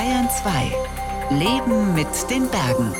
Bayern 2. Leben mit den Bergen.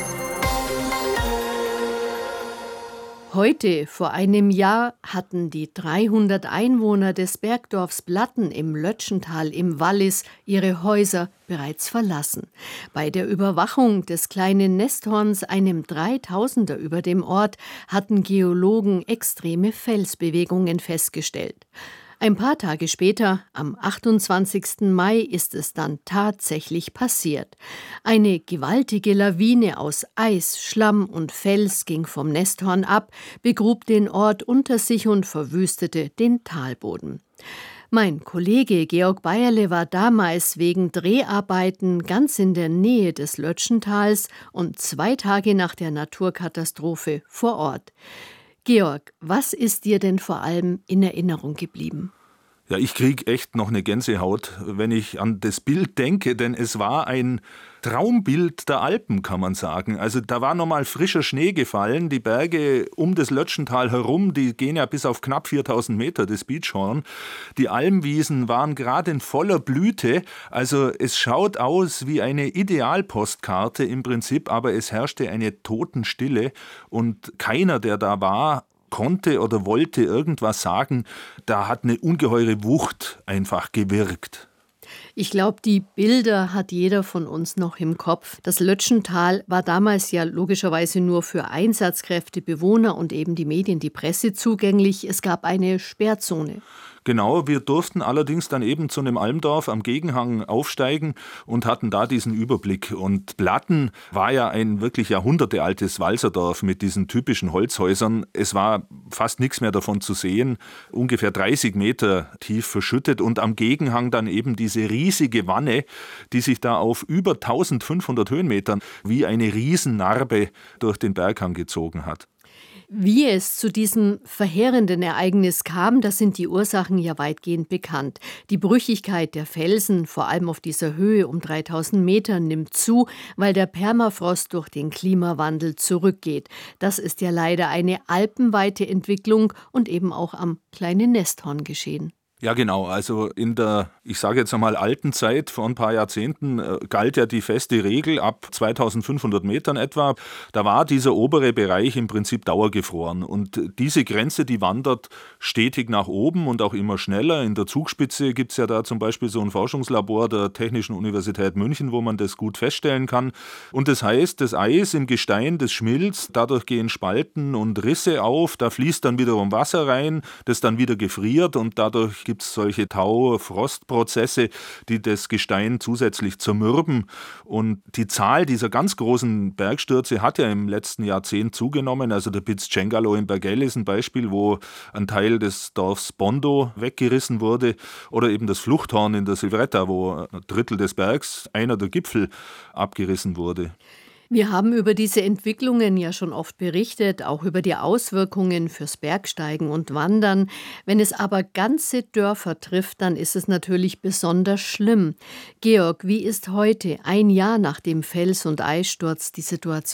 Heute, vor einem Jahr, hatten die 300 Einwohner des Bergdorfs Blatten im Lötschental im Wallis ihre Häuser bereits verlassen. Bei der Überwachung des kleinen Nesthorns, einem 3000er über dem Ort, hatten Geologen extreme Felsbewegungen festgestellt. Ein paar Tage später, am 28. Mai, ist es dann tatsächlich passiert. Eine gewaltige Lawine aus Eis, Schlamm und Fels ging vom Nesthorn ab, begrub den Ort unter sich und verwüstete den Talboden. Mein Kollege Georg Bayerle war damals wegen Dreharbeiten ganz in der Nähe des Lötschentals und 2 Tage nach der Naturkatastrophe vor Ort. Georg, was ist dir denn vor allem in Erinnerung geblieben? Ja, ich kriege echt noch eine Gänsehaut, wenn ich an das Bild denke, denn es war ein Traumbild der Alpen, kann man sagen. Also da war nochmal frischer Schnee gefallen, die Berge um das Lötschental herum, die gehen ja bis auf knapp 4000 Meter, das Beechhorn. Die Almwiesen waren gerade in voller Blüte, also es schaut aus wie eine Idealpostkarte im Prinzip, aber es herrschte eine Totenstille und keiner, der da war, konnte oder wollte irgendwas sagen. Da hat eine ungeheure Wucht einfach gewirkt. Ich glaube, die Bilder hat jeder von uns noch im Kopf. Das Lötschental war damals ja logischerweise nur für Einsatzkräfte, Bewohner und eben die Medien, die Presse zugänglich. Es gab eine Sperrzone. Genau, wir durften allerdings dann eben zu einem Almdorf am Gegenhang aufsteigen und hatten da diesen Überblick. Und Blatten war ja ein wirklich jahrhundertealtes Walserdorf mit diesen typischen Holzhäusern. Es war fast nichts mehr davon zu sehen, ungefähr 30 Meter tief verschüttet und am Gegenhang dann eben diese riesige Wanne, die sich da auf über 1500 Höhenmetern wie eine Riesennarbe durch den Berghang gezogen hat. Wie es zu diesem verheerenden Ereignis kam, das sind die Ursachen ja weitgehend bekannt. Die Brüchigkeit der Felsen, vor allem auf dieser Höhe um 3000 Meter, nimmt zu, weil der Permafrost durch den Klimawandel zurückgeht. Das ist ja leider eine alpenweite Entwicklung und eben auch am kleinen Nesthorn geschehen. Ja, genau. Also in der, ich sage jetzt einmal, alten Zeit, vor ein paar Jahrzehnten, galt ja die feste Regel ab 2500 Metern etwa. Da war dieser obere Bereich im Prinzip dauergefroren. Und diese Grenze, die wandert stetig nach oben und auch immer schneller. In der Zugspitze gibt es ja da zum Beispiel so ein Forschungslabor der Technischen Universität München, wo man das gut feststellen kann. Und das heißt, das Eis im Gestein, das schmilzt, dadurch gehen Spalten und Risse auf, da fließt dann wiederum Wasser rein, das dann wieder gefriert und dadurch gibt es solche Tau-Frostprozesse, die das Gestein zusätzlich zermürben. Und die Zahl dieser ganz großen Bergstürze hat ja im letzten Jahrzehnt zugenommen. Also der Piz Cengalo in Bergell ist ein Beispiel, wo ein Teil des Dorfs Bondo weggerissen wurde. Oder eben das Fluchthorn in der Silvretta, wo ein Drittel des Bergs, einer der Gipfel, abgerissen wurde. Wir haben über diese Entwicklungen ja schon oft berichtet, auch über die Auswirkungen fürs Bergsteigen und Wandern. Wenn es aber ganze Dörfer trifft, dann ist es natürlich besonders schlimm. Georg, wie ist heute, ein Jahr nach dem Fels- und Eissturz, die Situation?